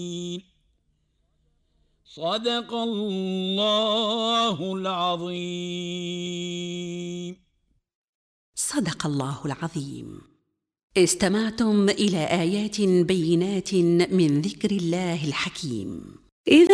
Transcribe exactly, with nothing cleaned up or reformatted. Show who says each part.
Speaker 1: صدق الله العظيم.
Speaker 2: صدق الله العظيم. استمعتم إلى آيات بينات من ذكر الله الحكيم. إذا